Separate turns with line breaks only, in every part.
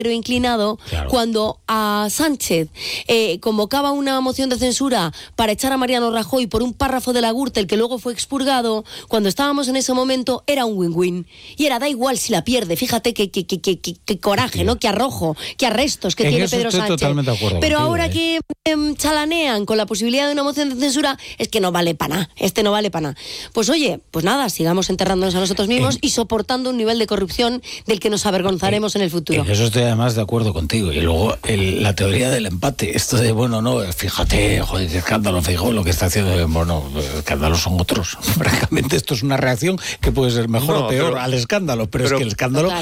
pero inclinado, claro, cuando a Sánchez convocaba una moción de censura para echar a Mariano Rajoy por un párrafo de la Gürtel que luego fue expurgado, cuando estábamos en ese momento era un win-win. Y da igual si la pierde, fíjate qué coraje, ¿no? Qué arrojo, qué arrestos que tiene Pedro Sánchez.
Totalmente de acuerdo
pero
contigo,
ahora que chalanean con la posibilidad de una moción de censura, es que no vale para nada, no vale para nada. Pues oye, pues nada, sigamos enterrándonos a nosotros mismos y soportando un nivel de corrupción del que nos avergonzaremos en el futuro.
Eso estoy además de acuerdo contigo. Y luego la teoría del empate, esto de, bueno, no, fíjate, joder, qué escándalo, Feijóo, lo que está haciendo, bueno, escándalos son otros. Francamente, esto es una reacción que puede ser mejor o peor al escándalo, pero es que el escándalo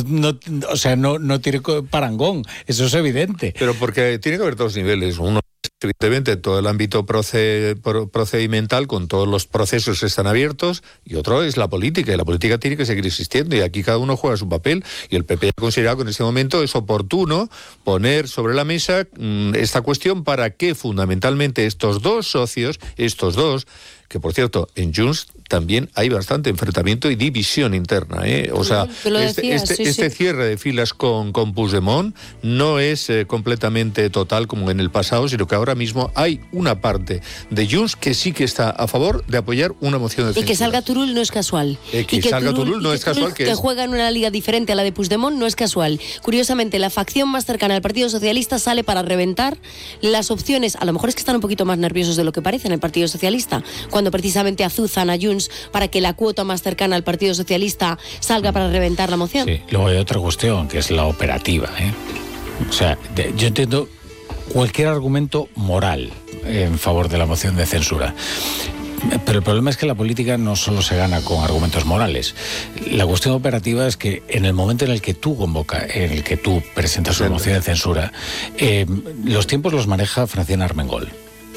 no tiene parangón, eso es evidente.
Pero porque tiene que haber dos niveles. Uno, evidentemente, todo el ámbito procedimental, con todos los procesos que están abiertos, y otro es la política, y la política tiene que seguir existiendo, y aquí cada uno juega su papel, y el PP ha considerado que en este momento es oportuno poner sobre la mesa esta cuestión para que fundamentalmente estos dos socios, que por cierto, en Junts también hay bastante enfrentamiento y división interna, O sea, este cierre de filas con Puigdemont no es completamente total como en el pasado, sino que ahora mismo hay una parte de Junts que sí que está a favor de apoyar una moción de censura.
Y que salga Turull no es casual.
Que salga Turull no es casual.
Que juega en una liga diferente a la de Puigdemont no es casual. Curiosamente, la facción más cercana al Partido Socialista sale para reventar las opciones. A lo mejor es que están un poquito más nerviosos de lo que parece en el Partido Socialista, cuando precisamente azuzan a Junts para que la cuota más cercana al Partido Socialista salga para reventar la moción.
Sí, luego hay otra cuestión, que es la operativa, O sea, yo entiendo cualquier argumento moral en favor de la moción de censura. Pero el problema es que la política no solo se gana con argumentos morales. La cuestión operativa es que en el momento en el que tú presentas una moción de censura, los tiempos los maneja Francina Armengol.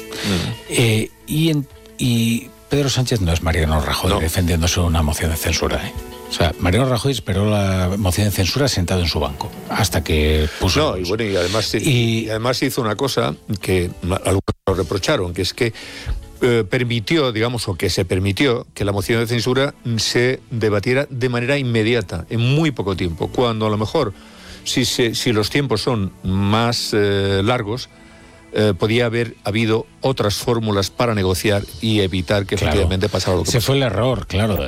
Y Pedro Sánchez no es Mariano Rajoy defendiéndose una moción de censura. O sea, Mariano Rajoy esperó la moción de censura sentado en su banco hasta que puso...
y además hizo una cosa que algunos lo reprocharon, que es que permitió que la moción de censura se debatiera de manera inmediata, en muy poco tiempo, cuando a lo mejor, si los tiempos son más largos, podía haber habido otras fórmulas para negociar y evitar que efectivamente pasara lo que pasó.
Ese fue el error, claro.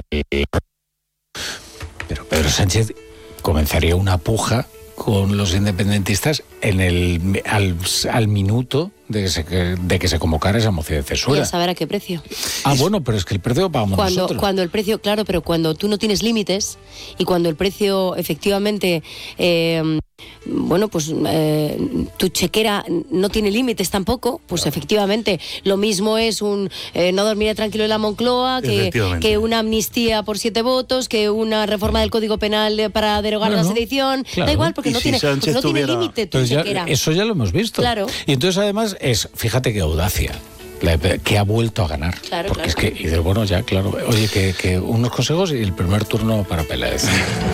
Pero Pedro Sánchez comenzaría una puja con los independentistas al minuto de que se convocara esa moción de censura.
Y a saber a qué precio.
Bueno, pero es que el precio lo pagamos nosotros.
Cuando el precio, claro, pero cuando tú no tienes límites y cuando el precio efectivamente... tu chequera no tiene límites tampoco, pues efectivamente lo mismo es no dormiré tranquilo en la Moncloa que una amnistía por 7 votos, que una reforma del Código Penal para derogar la sedición, da igual, porque no tiene límite tu chequera.
Eso ya lo hemos visto.
Claro.
Y entonces además fíjate qué audacia, que ha vuelto a ganar.
Claro,
porque
claro.
es que, oye, que unos consejos y el primer turno para Peláez.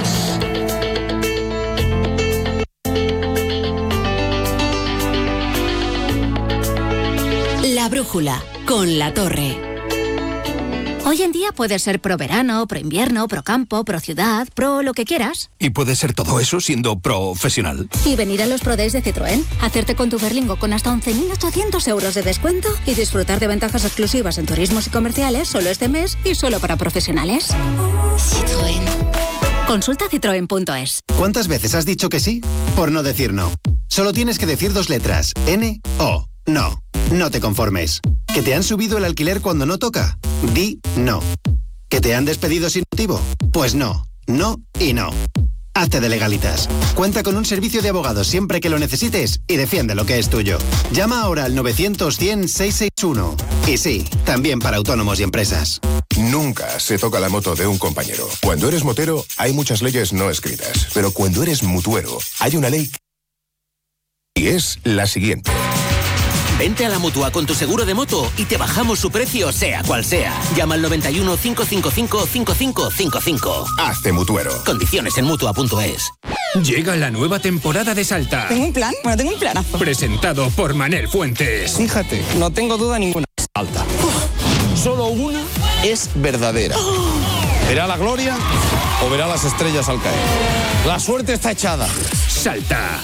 La brújula, con La Torre. Hoy en día puedes ser pro verano, pro invierno, pro campo, pro ciudad, pro lo que quieras.
Y puedes ser todo eso siendo profesional.
Y venir a los Pro Days de Citroën, hacerte con tu Berlingo con hasta 11.800 euros de descuento y disfrutar de ventajas exclusivas en turismos y comerciales solo este mes y solo para profesionales. Citroën. Consulta citroen.es.
¿Cuántas veces has dicho que sí? Por no decir no. Solo tienes que decir 2 letras. N-O. No. No te conformes. ¿Que te han subido el alquiler cuando no toca? Di no. ¿Que te han despedido sin motivo? Pues no. No y no. Hazte de Legalitas. Cuenta con un servicio de abogados siempre que lo necesites y defiende lo que es tuyo. Llama ahora al 900-100-661. Y sí, también para autónomos y empresas.
Nunca se toca la moto de un compañero. Cuando eres motero, hay muchas leyes no escritas. Pero cuando eres mutuero, hay una ley y es la siguiente.
Vente a la Mutua con tu seguro de moto y te bajamos su precio, sea cual sea. Llama al 91 555 5555.
Hazte mutuero.
Condiciones en Mutua.es.
Llega la nueva temporada de Salta.
¿Tengo un plan? Bueno, tengo un planazo.
Presentado por Manel Fuentes.
Fíjate, no tengo duda ninguna.
Salta. Solo una es verdadera. ¿Verá la gloria o verá las estrellas al caer? La suerte está echada.
Salta.